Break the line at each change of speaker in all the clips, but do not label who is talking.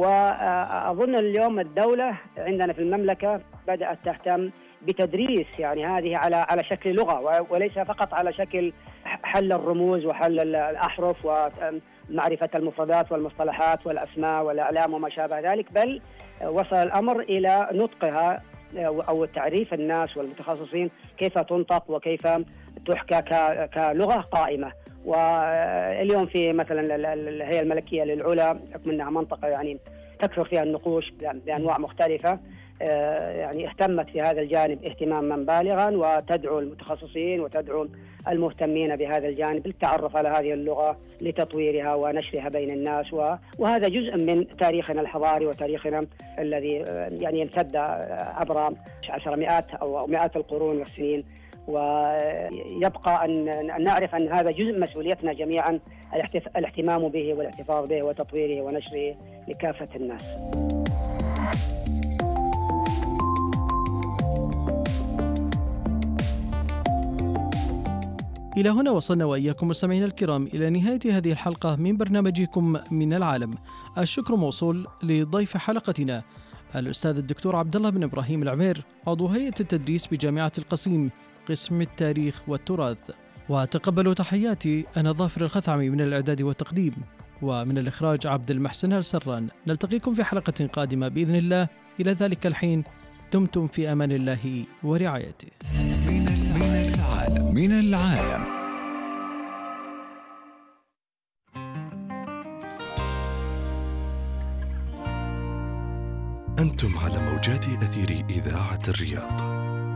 وأظن اليوم الدولة عندنا في المملكة بدأت تهتم بتدريس يعني هذه على شكل لغة، وليس فقط على شكل حل الرموز وحل الأحرف ومعرفة المفردات والمصطلحات والأسماء والأعلام وما شابه ذلك، بل وصل الأمر إلى نطقها أو تعريف الناس والمتخصصين كيف تنطق وكيف تحكى كلغة قائمة. واليوم في مثلا الهيئة الملكية للعلا بحكم أنها منطقة يعني تكثر فيها النقوش بأنواع مختلفة، يعني اهتمت في هذا الجانب اهتماما بالغا، وتدعو المتخصصين وتدعو المهتمين بهذا الجانب للتعرف على هذه اللغة لتطويرها ونشرها بين الناس، وهذا جزء من تاريخنا الحضاري وتاريخنا الذي يعني يمتد عبر عشرات أو مئات القرون والسنين. ويبقى أن نعرف أن هذا جزء من مسؤوليتنا جميعا، الاهتمام به والاحتفاظ به وتطويره ونشره لكافة الناس.
إلى هنا وصلنا وإياكم مستمعينا الكرام إلى نهاية هذه الحلقة من برنامجكم من العالم. الشكر موصول لضيف حلقتنا الأستاذ الدكتور عبد الله بن إبراهيم العمير، عضو هيئة التدريس بجامعة القصيم قسم التاريخ والتراث. وتقبلوا تحياتي أنا ظافر الخثعمي من الإعداد والتقديم، ومن الإخراج عبد المحسن السران. نلتقيكم في حلقة قادمة بإذن الله. إلى ذلك الحين دمتم في أمان الله ورعايته.
من العالم. أنتم على موجات أثير إذاعة الرياض.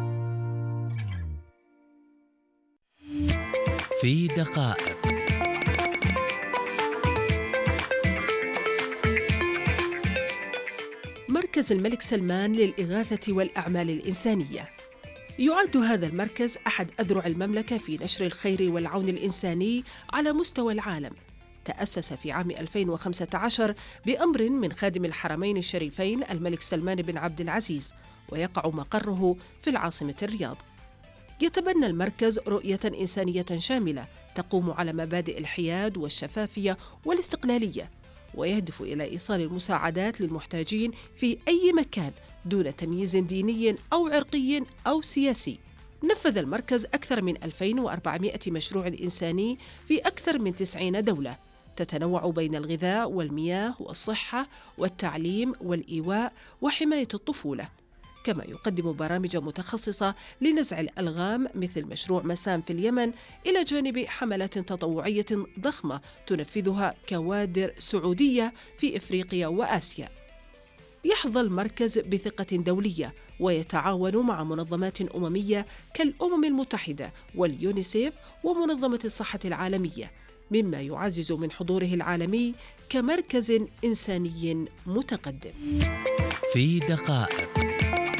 في دقائق.
مركز الملك سلمان للإغاثة والأعمال الإنسانية. يعد هذا المركز أحد أذرع المملكة في نشر الخير والعون الإنساني على مستوى العالم. تأسس في عام 2015 بأمر من خادم الحرمين الشريفين الملك سلمان بن عبد العزيز، ويقع مقره في العاصمة الرياض. يتبنى المركز رؤية إنسانية شاملة تقوم على مبادئ الحياد والشفافية والاستقلالية، ويهدف إلى إيصال المساعدات للمحتاجين في أي مكان دون تمييز ديني أو عرقي أو سياسي. نفذ المركز أكثر من 2400 مشروع إنساني في أكثر من 90 دولة، تتنوع بين الغذاء والمياه والصحة والتعليم والإيواء وحماية الطفولة، كما يقدم برامج متخصصة لنزع الألغام مثل مشروع مسام في اليمن، إلى جانب حملات تطوعية ضخمة تنفذها كوادر سعودية في إفريقيا وآسيا. يحظى المركز بثقة دولية، ويتعاون مع منظمات أممية كالأمم المتحدة واليونيسيف ومنظمة الصحة العالمية، مما يعزز من حضوره العالمي كمركز إنساني متقدم.
في دقائق.